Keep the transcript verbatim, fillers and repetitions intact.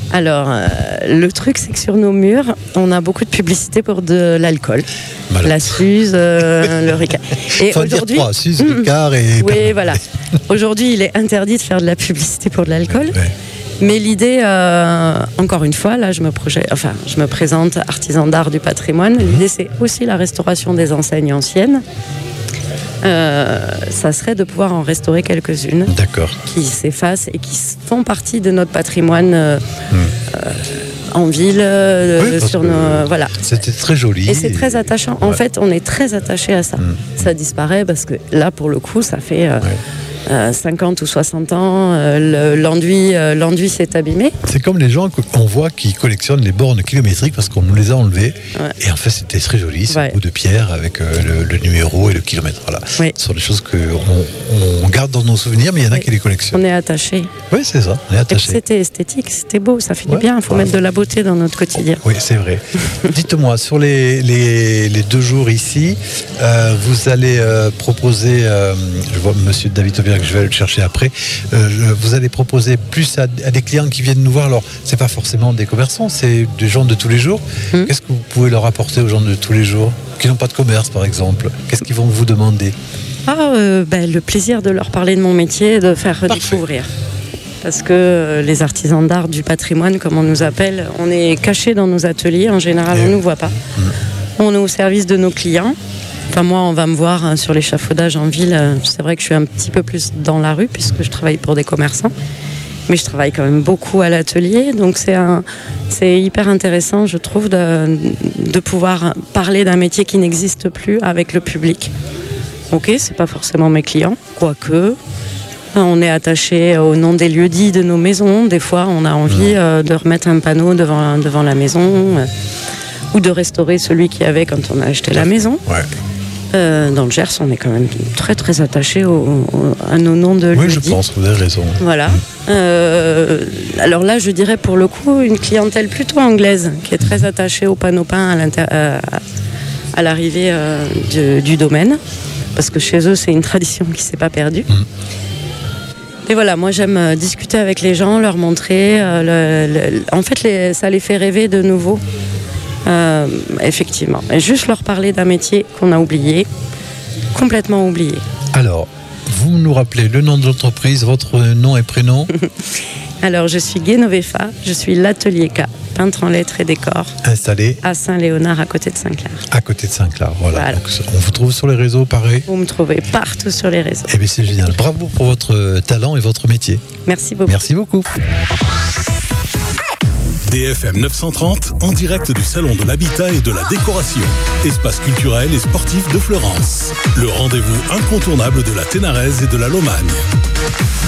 Alors, euh, le truc, c'est que sur nos murs, on a beaucoup de publicité pour de l'alcool. Voilà. La Suze, euh, le Ricard. Et faut aujourd'hui, dire trois, Suze, Ricard et... Oui, voilà. Aujourd'hui, il est interdit de faire de la publicité pour de l'alcool. Ouais. Mais l'idée, euh, encore une fois, là, je me, projette, enfin, je me présente artisan d'art du patrimoine. Mmh. L'idée, c'est aussi la restauration des enseignes anciennes. Euh, ça serait de pouvoir en restaurer quelques-unes. D'accord. Qui s'effacent et qui font partie de notre patrimoine euh, mmh. euh, en ville. Euh, oui, sur nos, voilà. C'était très joli. Et c'est très attachant. Ouais. En fait, on est très attaché à ça. Mmh. Ça disparaît parce que là, pour le coup, ça fait... Euh, ouais. Euh, cinquante ou soixante ans, euh, le, l'enduit, euh, l'enduit s'est abîmé. C'est comme les gens qu'on voit qui collectionnent les bornes kilométriques parce qu'on nous les a enlevées. Ouais. Et en fait, c'était très joli, ce ouais. bout de pierre avec euh, le, le numéro et le kilomètre. Voilà. Oui. Ce sont des choses qu'on on garde dans nos souvenirs, mais il y en a oui. qui les collectionnent. On est attaché. Oui, c'est ça, on est attaché. C'était esthétique, c'était beau, ça fait ouais. du bien. Il faut ouais. mettre de la beauté dans notre quotidien. Oui, c'est vrai. Dites-moi, sur les, les, les deux jours ici, euh, vous allez euh, proposer, euh, je vois monsieur David Taubira que je vais le chercher après, euh, vous allez proposer plus à, à des clients qui viennent nous voir. Alors, c'est pas forcément des commerçants, c'est des gens de tous les jours. Mmh. Qu'est-ce que vous pouvez leur apporter aux gens de tous les jours, qui n'ont pas de commerce, par exemple? Qu'est-ce qu'ils vont vous demander? Ah, euh, ben, le plaisir de leur parler de mon métier et de faire Parfait. découvrir. Parce que euh, les artisans d'art du patrimoine, comme on nous appelle, on est cachés dans nos ateliers. En général, et on ne nous voit pas. Mmh. On est au service de nos clients. Enfin, moi, on va me voir hein, sur l'échafaudage en ville. C'est vrai que je suis un petit peu plus dans la rue puisque je travaille pour des commerçants. Mais je travaille quand même beaucoup à l'atelier. Donc, c'est, un, c'est hyper intéressant, je trouve, de, de pouvoir parler d'un métier qui n'existe plus avec le public. Ok, c'est pas forcément mes clients, quoique. On est attaché au nom des lieux-dits de nos maisons. Des fois, on a envie euh, de remettre un panneau devant, devant la maison euh, ou de restaurer celui qu'il y avait quand on a acheté la maison. Ouais. Euh, dans le Gers, on est quand même très très attaché au, au, à nos noms de lieux-dits. Oui, je pense, vous avez raison. Voilà. Mmh. Euh, alors là, je dirais pour le coup une clientèle plutôt anglaise qui est très attachée au panneau peint à, à, à l'arrivée euh, du, du domaine, parce que chez eux, c'est une tradition qui ne s'est pas perdue. Mmh. Et voilà, moi j'aime discuter avec les gens, leur montrer. Euh, le, le, en fait, les, ça les fait rêver de nouveau. Euh, effectivement. Et juste leur parler d'un métier qu'on a oublié, complètement oublié. Alors, vous nous rappelez le nom de l'entreprise, votre nom et prénom? Alors, je suis Genovefa, je suis l'atelier K, peintre en lettres et décors. Installé à Saint-Léonard, à côté de Saint-Clair. À côté de Saint-Clair, voilà. voilà. Donc, on vous trouve sur les réseaux, pareil? Vous me trouvez partout sur les réseaux. Eh bien, c'est génial. Bravo pour votre talent et votre métier. Merci beaucoup. Merci beaucoup. D F M neuf cent trente, en direct du Salon de l'Habitat et de la Décoration. Espace culturel et sportif de Fleurance. Le rendez-vous incontournable de la Ténaraise et de la Lomagne.